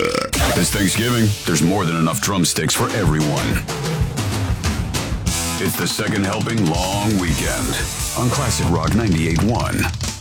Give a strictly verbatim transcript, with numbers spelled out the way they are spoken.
This Thanksgiving, there's more than enough drumsticks for everyone. It's the Second Helping Long Weekend on Classic Rock ninety-eight point one.